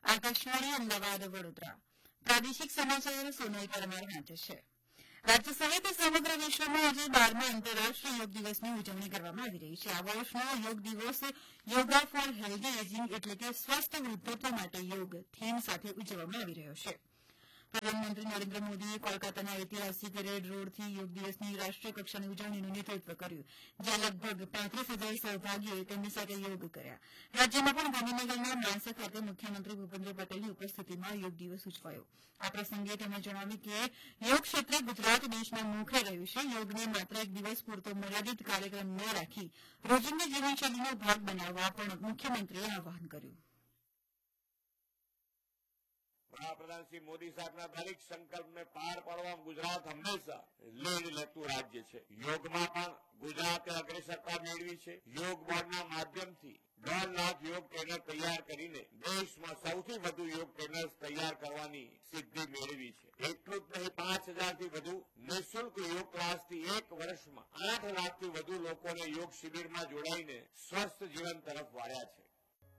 આકાશવાણી અમદાવાદ વડોદરા પ્રાદેશિક સમાચાર સોનલ પરમાર વાંચે છે। રાજ્ય સહિત સમગ્ર વિશ્વમાં આજે 12મા આંતરરાષ્ટ્રીય યોગ દિવસની ઉજવણી કરવામાં આવી રહી છે। આ વર્ષનો યોગ દિવસ યોગા ફોર હેલ્ધી એજિંગ એટલે કે સ્વસ્થ વૃદ્ધત્વ માટે યોગ થીમ સાથે ઉજવવામાં આવી રહ્યો છે। પ્રધાનમંત્રી નરેન્દ્ર મોદીએ કોલકાતાના ઐતિહાસિક રેડ રોડથી યોગ દિવસની રાષ્ટ્રીય કક્ષાની ઉજવણીનું નેતૃત્વ કર્યું, જ્યાં લગભગ 35,000 સહભાગીઓએ તેમની સાથે યોગ કર્યા। રાજ્યમાં પણ ગાંધીનગરના માણસા ખાતે મુખ્યમંત્રી ભૂપેન્દ્ર પટેલની ઉપસ્થિતિમાં યોગ દિવસ ઉજવાયો। આ પ્રસંગે તેમણે જણાવ્યું કે યોગ ક્ષેત્રે ગુજરાત દેશના મુખે રહ્યું છે। યોગને માત્ર એક દિવસ પૂરતો મર્યાદિત કાર્યક્રમ ન રાખી રોજિંદી જીવનશૈલીનો ભાગ બનાવવા પણ મુખ્યમંત્રીએ આહ્વાન કર્યું। वडाप्रधान श्री मोदी साहेबના દરેક સંકલ્પને પાર પાડવા ગુજરાત હંમેશા લીડ લેતું રાજ્ય છે। યોગમાં પણ ગુજરાતે અગ્રેસરતા મેળવી છે। યોગ બોર્ડના માધ્યમથી 1.5 લાખ યોગ ટ્રેનર તૈયાર કરીને દેશમાં સૌથી વધુ યોગ ટ્રેનર્સ તૈયાર કરવાની સિદ્ધિ મેળવી છે। એટલું જ નહીં, 5,000 થી વધુ નિઃશુલ્ક યોગ ક્લાસથી એક વર્ષમાં 8 લાખથી વધુ લોકોને યોગ શિબિરમાં જોડાઈને સ્વસ્થ જીવન તરફ વાળ્યા છે।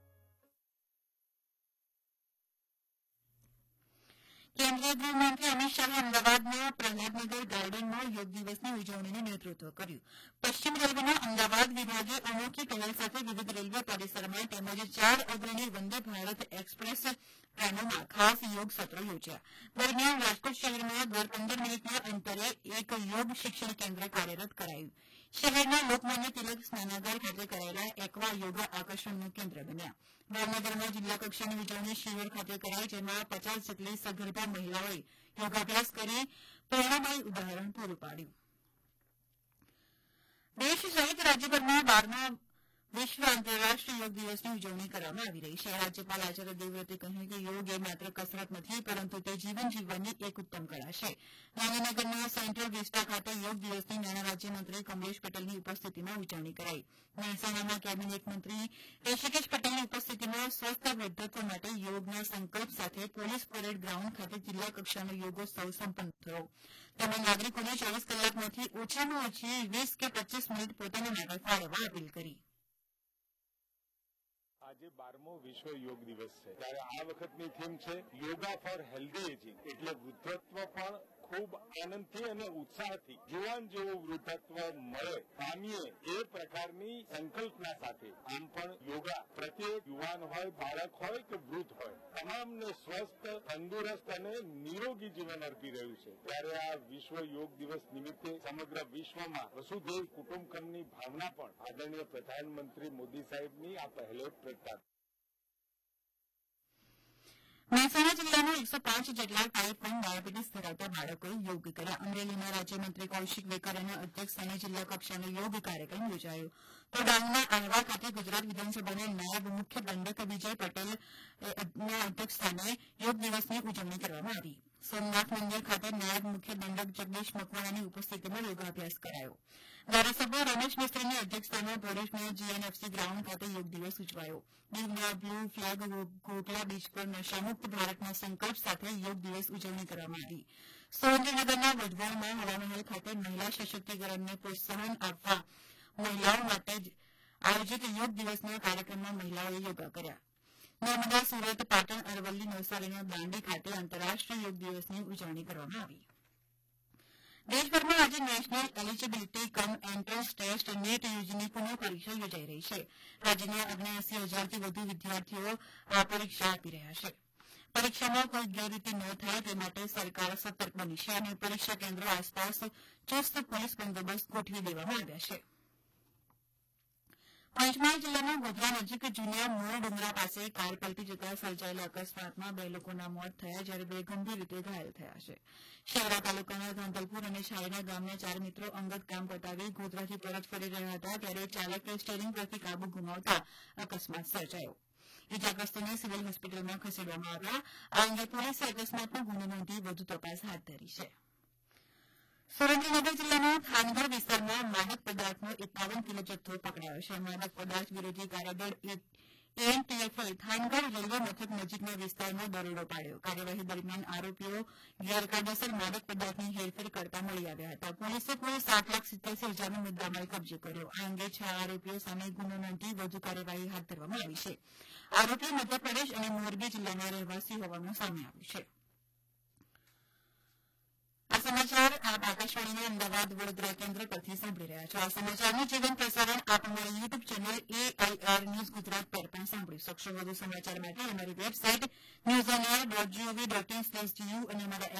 કેન્દ્રીય ગૃહમંત્રી અમિત શાહે અમદાવાદના પ્રહલાદનગર ગાર્ડનમાં યોગ દિવસની ઉજવણીનું નેતૃત્વ કર્યું। પશ્ચિમ રેલવેના અમદાવાદ વિભાગે અનોખી પહેલ સાથે વિવિધ રેલવે પરિસરમાં તેમજ 4 અગ્રણી વંદે ભારત એક્સપ્રેસ ટ્રેનોમાં ખાસ યોગ સત્રો યોજ્યા। દરમિયાન રાજકોટ શહેરમાં દર 15 મિનિટના અંતરે એક યોગ શિક્ષણ કેન્દ્ર કાર્યરત કરાયું। શહેરના લોકમાન્ય તિલક સ્નાનાગાર ખાતે કરાયેલા એક્વા યોગા આકર્ષણનું કેન્દ્ર બન્યા। ભાવનગરમાં જિલ્લા કક્ષાની ઉજવણી શિવર ખાતે કરાઈ, જેમાં 50 જેટલી સગર્ભા મહિલાઓએ યોગાભ્યાસ કરી પ્રેરણાદાયી ઉદાહરણ પૂરું પાડ્યું। દેશ સહિત રાજ્યભરમાં 12મા વિશ્વ આંતરરાષ્ટ્રીય યોગ દિવસની ઉજવણી કરવામાં આવી રહી છે। રાજ્યપાલ આચાર્ય દેવવ્રતે કહ્યું કે યોગ એ માત્ર કસરત નથી, પરંતુ તે જીવન જીવવાની એક ઉત્તમ કળા છે। ગાંધીનગરના સેન્ટ્રલ વિસ્ટા ખાતે યોગ દિવસની નાણાં રાજ્યમંત્રી કમલેશ પટેલની ઉપસ્થિતિમાં ઉજવણી કરાઈ। મહેસાણાના કેબિનેટ મંત્રી ઋષિકેશ પટેલની ઉપસ્થિતિમાં સ્વસ્થ વૃદ્ધત્વ માટે યોગના સંકલ્પ સાથે પોલીસ પરેડ ગ્રાઉન્ડ ખાતે જિલ્લા કક્ષાનો યોગોત્સવ સંપન્ન થયો। તેમણે નાગરિકોને 24 કલાકમાંથી ઓછામાં ઓછી 20 કે 25 મિનિટ પોતાના માટે ફાળવવા અપીલ કરી। આજે 12મો વિશ્વ યોગ દિવસ છે, ત્યારે આ વખતની થીમ છે યોગા ફોર હેલ્ધી એજિંગ, એટલે વૃદ્ધત્વ પણ ખૂબ આનંદથી અને ઉત્સાહથી જુવાન જેવું વૃદ્ધત્વ મળે પામીએ એ પ્રકારની સંકલ્પના સાથે આમ પણ યોગા પ્રત્યેક યુવાન હોય, બાળક હોય કે વૃદ્ધ હોય, તમામને સ્વસ્થ, તંદુરસ્ત અને નિરોગી જીવન અર્પી રહ્યું છે। ત્યારે આ વિશ્વ યોગ દિવસ નિમિત્તે સમગ્ર વિશ્વમાં વસુધૈવ કુટુંબકમની ભાવના પણ આદરણીય પ્રધાનમંત્રી મોદી સાહેબની આ પહેલે પ્રગટાવી। મહેસાણા જિલ્લાના 105 જેટલા ટાઈપ 1 ડાયાબિટીસ ધરાવતા બાળકોએ યોગ કર્યા। અમરેલીના રાજ્યમંત્રી કૌશિક વેકરિયાના અધ્યક્ષસ્થાને જિલ્લા કક્ષાનો યોગ કાર્યક્રમ યોજાયો। તો ડાંગના આહવા ખાતે ગુજરાત વિધાનસભાના નાયબ મુખ્ય દંડક વિજય પટેલના અધ્યક્ષસ્થાને યોગ દિવસની ઉજવણી કરવામાં આવી। સોમનાથ મંદિર ખાતે નાયબ મુખ્ય દંડક જગદીશ મકવાણાની ઉપસ્થિતિમાં યોગાભ્યાસ કરાયો। ધારાસભ્ય રમેશ મિસ્ત્રીની અધ્યક્ષતામાં ભરૂચના જીએનએફસી ગ્રાઉન્ડ ખાતે યોગ દિવસ ઉજવાયો। દીવના બ્લુ ફ્લેગ ઘોઘલા બીચ પર નશામુક્ત ભારતના સંકલ્પ સાથે યોગ દિવસ ઉજવણી કરવામાં આવી। સુરેન્દ્રનગરના વઢવાણમાં હવામહેલ ખાતે મહિલા સશક્તિકરણને પ્રોત્સાહન આપવા મહિલાઓ માટે આયોજિત યોગ દિવસના કાર્યક્રમમાં મહિલાઓએ યોગા કર્યા। નર્મદા, સુરત, પાટણ, અરવલ્લી, નવસારીના દાંડી ખાતે આંતરરાષ્ટ્રીય યોગ દિવસની ઉજવણી કરવામાં આવી। દેશભરમાં આજે નેશનલ એલિજિબિલિટી કમ એન્ટ્રન્સ ટેસ્ટ નેટ યુજીની પુનઃ પરીક્ષા યોજાઈ રહી છે। રાજ્યના 79,000થી વધુ વિદ્યાર્થીઓ આ પરીક્ષા આપી રહ્યા છે। પરીક્ષામાં કોઈ ગેરરીતિ ન થાય તે માટે સરકાર સતર્ક બની છે અને પરીક્ષા કેન્દ્રો આસપાસ ચુસ્ત પોલીસ બંદોબસ્ત ગોઠવી દેવામાં આવ્યા છે। પંચમહાલ જિલ્લાના ગોધરા નજીક જૂના મોર ડુંગરા પાસે કાર પલટી જતા સર્જાયેલા અકસ્માતમાં 2 લોકોના મોત થયા, જ્યારે 2 ગંભીર રીતે ઘાયલ થયા છે। શહેરા તાલુકાના ધાંધલપુર અને છાયડા ગામના 4 મિત્રો અંગત કામ પતાવી ગોધરાથી પરત ફરી રહ્યા હતા, ત્યારે ચાલકે સ્ટીયરિંગ પરથી કાબુ ગુમાવતા અકસ્માત સર્જાયો। ઇજાગ્રસ્તોને સિવિલ હોસ્પિટલમાં ખસેડવામાં આવ્યા। આ અંગે પોલીસે અકસ્માતનો ગુનો નોંધી વધુ તપાસ હાથ ધરી છે। સુરેન્દ્રનગર જિલ્લાના થાનગઢ વિસ્તારમાં માદક પદાર્થનો 51 કિલો જથ્થો પકડાયો છે। માદક પદાર્થ વિરોધી કાર્યદળ એએનટીએફે થાનગઢ રેલવે મથક નજીકના વિસ્તારમાં દરોડો પાડ્યો। કાર્યવાહી દરમિયાન આરોપીઓ ગેરકાયદેસર માદક પદાર્થની હેરફેર કરતા મળી આવ્યા હતા। પોલીસે કુલ 7,87,000નો મુદ્દામાલ કબજે કર્યો। આ અંગે 6 આરોપીઓ સામે ગુનો નોંધી વધુ કાર્યવાહી હાથ ધરવામાં આવી છે। આરોપી મધ્યપ્રદેશ અને મોરબી જિલ્લાના રહેવાસી હોવાનું સામે આવ્યું છે. આ સમાચાર આપ આકાશવાણીના અમદાવાદ વડોદરા કેન્દ્ર પરથી સાંભળી રહ્યા છો. આ સમાચારનું જીવન પ્રસારણ આપ અમારી YouTube channel AIR news Gujarat પર પણ સાંભળી શકશો. વધુ સમાચાર માટે અમારી વેબસાઇટ newsonair.gov.in/du અને અમારા